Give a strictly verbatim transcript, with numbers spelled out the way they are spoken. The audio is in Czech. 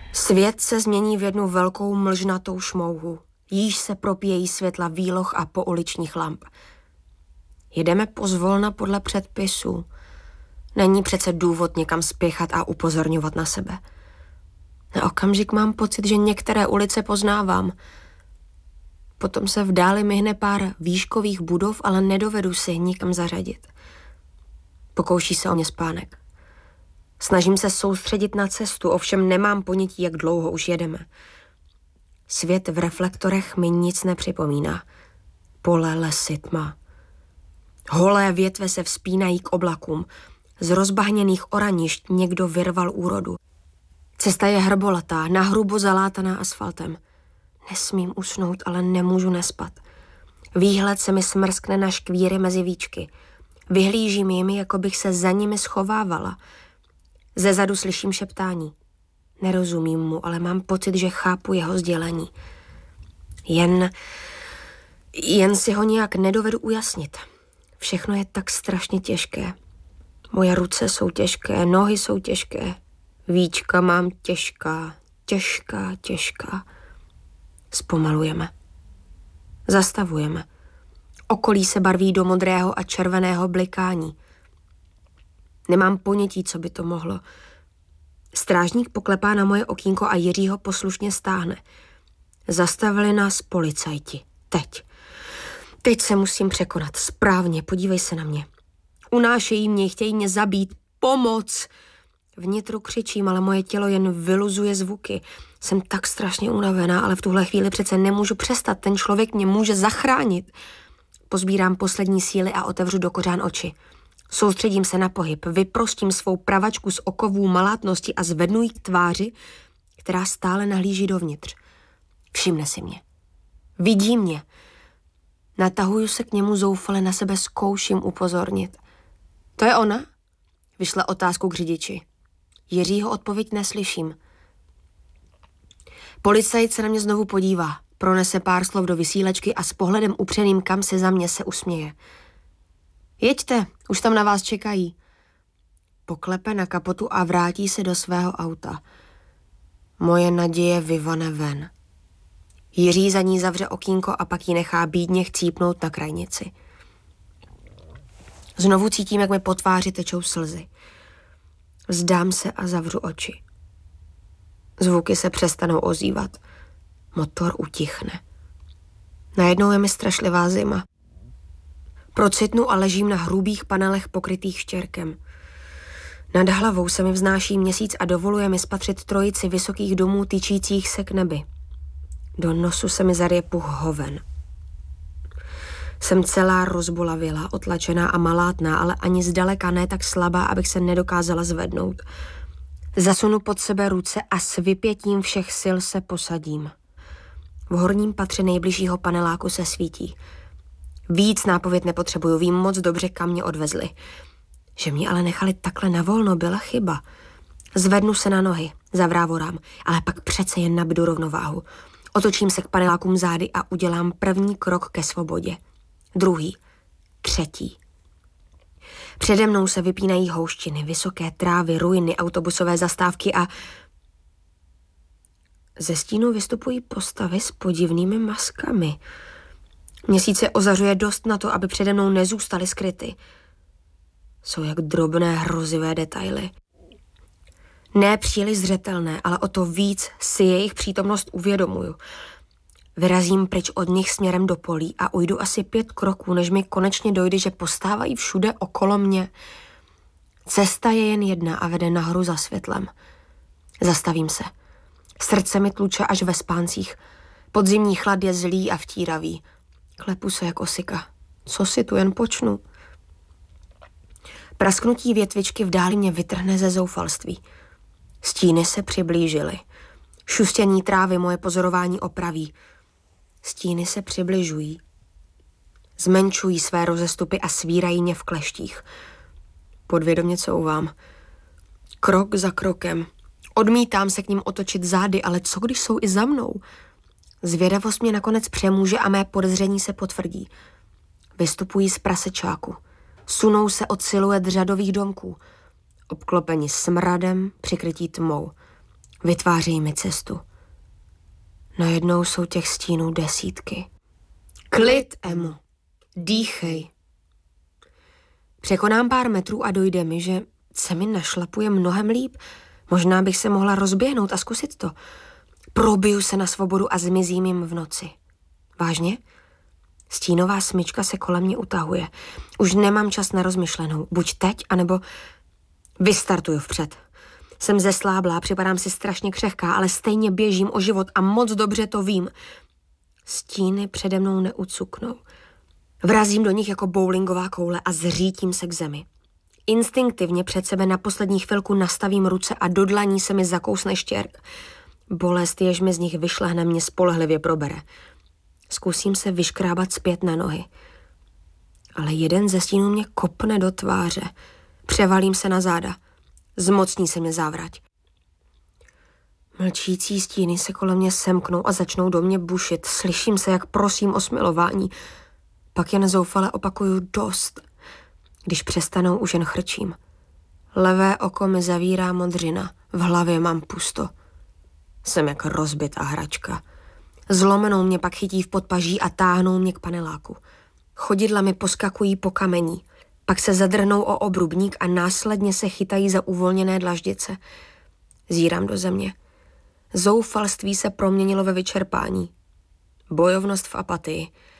Svět se změní v jednu velkou mlžnatou šmouhu. Jíž se propíjejí světla výloh a pouličních lamp. Jedeme pozvolna podle předpisů. Není přece důvod někam spěchat a upozorňovat na sebe. Na okamžik mám pocit, že některé ulice poznávám. Potom se v dáli myhne pár výškových budov, ale nedovedu si nikam zařadit. Pokouší se o mě spánek. Snažím se soustředit na cestu, ovšem nemám ponětí, jak dlouho už jedeme. Svět v reflektorech mi nic nepřipomíná. Pole, lesy, tma. Holé větve se vzpínají k oblakům. Z rozbahněných oranišť někdo vyrval úrodu. Cesta je hrbolatá, nahrubo zalátaná asfaltem. Nesmím usnout, ale nemůžu nespat. Výhled se mi smrskne na škvíry mezi víčky. Vyhlížím jimi, jako bych se za nimi schovávala. Zezadu slyším šeptání. Nerozumím mu, ale mám pocit, že chápu jeho sdělení. Jen, jen si ho nějak nedovedu ujasnit. Všechno je tak strašně těžké. Moje ruce jsou těžké, nohy jsou těžké. Víčka mám těžká, těžká, těžká. Zpomalujeme. Zastavujeme. Okolí se barví do modrého a červeného blikání. Nemám ponětí, co by to mohlo. Strážník poklepá na moje okýnko a Jiří ho poslušně stáhne. Zastavili nás policajti. Teď. Teď se musím překonat. Správně, podívej se na mě. Unášejí mě, chtějí mě zabít. Pomoc! Vnitru křičím, ale moje tělo jen vyluzuje zvuky. Jsem tak strašně unavená, ale v tuhle chvíli přece nemůžu přestat. Ten člověk mě může zachránit. Pozbírám poslední síly a otevřu do kořán oči. Soustředím se na pohyb, vyprostím svou pravačku z okovů malátnosti a zvednu ji k tváři, která stále nahlíží dovnitř. Všimne si mě. Vidí mě. Natahuju se k němu zoufale, na sebe zkouším upozornit. To je ona? Vyšle otázku k řidiči. Jiřího odpověď neslyším. Policajt se na mě znovu podívá, pronese pár slov do vysílačky a s pohledem upřeným kam se za mě se usměje. Jeďte, už tam na vás čekají. Poklepe na kapotu a vrátí se do svého auta. Moje naděje vyvane ven. Jiří za ní zavře okýnko a pak ji nechá bídně chcípnout na krajnici. Znovu cítím, jak mi po tváři tečou slzy. Vzdám se a zavřu oči. Zvuky se přestanou ozývat. Motor utichne. Najednou je mi strašlivá zima. Procitnu a ležím na hrubých panelech pokrytých štěrkem. Nad hlavou se mi vznáší měsíc a dovoluje mi spatřit trojici vysokých domů tyčících se k nebi. Do nosu se mi zaryje puch hoven. Jsem celá rozbolavělá, otlačená a malátná, ale ani zdaleka ne tak slabá, abych se nedokázala zvednout. Zasunu pod sebe ruce a s vypětím všech sil se posadím. V horním patře nejbližšího paneláku se svítí. Víc nápověd nepotřebuju, vím moc dobře, kam mě odvezli. Že mě ale nechali takhle navolno, byla chyba. Zvednu se na nohy, zavrávorám, ale pak přece jen nabydu rovnováhu. Otočím se k panelákům zády a udělám první krok ke svobodě. Druhý, třetí. Přede mnou se vypínají houštiny, vysoké trávy, ruiny, autobusové zastávky a ze stínu vystupují postavy s podivnými maskami. Měsíc se ozařuje dost na to, aby přede mnou nezůstaly skryty. Jsou jak drobné hrozivé detaily. Ne příliš zřetelné, ale o to víc si jejich přítomnost uvědomuju. Vyrazím pryč od nich směrem do polí a ujdu asi pět kroků, než mi konečně dojde, že postávají všude okolo mě. Cesta je jen jedna a vede nahoru za světlem. Zastavím se. Srdce mi tluče až ve spáncích. Podzimní chlad je zlý a vtíravý. Klepu se jak osika. Co si tu jen počnu? Prasknutí větvičky v dáli mě vytrhne ze zoufalství. Stíny se přiblížily. Šustění trávy moje pozorování opraví. Stíny se přibližují. Zmenšují své rozestupy a svírají mě v kleštích. Podvědomě couvám. Krok za krokem. Odmítám se k ním otočit zády, ale co když jsou i za mnou? Zvědavost mě nakonec přemůže a mé podezření se potvrdí. Vystupují z prasečáku. Sunou se od siluet řadových domků. Obklopeni smradem, přikrytí tmou. Vytvářejí mi cestu. Najednou jsou těch stínů desítky. Klid, Emo. Dýchej. Překonám pár metrů a dojde mi, že se mi našlapuje mnohem líp. Možná bych se mohla rozběhnout a zkusit to. Probiju se na svobodu a zmizím jim v noci. Vážně? Stínová smyčka se kolem mě utahuje. Už nemám čas na rozmyšlenou. Buď teď, anebo vystartuju vpřed. Jsem zesláblá, připadám si strašně křehká, ale stejně běžím o život a moc dobře to vím. Stíny přede mnou neucuknou. Vrazím do nich jako bowlingová koule a zřítím se k zemi. Instinktivně před sebe na poslední chvilku nastavím ruce a do dlaní se mi zakousne štěrk. Bolest, jež mi z nich vyšlehne, mě spolehlivě probere. Zkusím se vyškrábat zpět na nohy. Ale jeden ze stínů mě kopne do tváře. Převalím se na záda. Zmocní se mě závrať. Mlčící stíny se kolem mě semknou a začnou do mě bušit. Slyším se, jak prosím o smilování. Pak jen zoufale opakuju dost. Když přestanou, už jen chrčím. Levé oko mi zavírá modřina. V hlavě mám pusto. Jsem jak rozbitá hračka. Zlomenou mě pak chytí v podpaží a táhnou mě k paneláku. Chodidla mi poskakují po kamení. Pak se zadrhnou o obrubník a následně se chytají za uvolněné dlaždice. Zírám do země. Zoufalství se proměnilo ve vyčerpání. Bojovnost v apatii.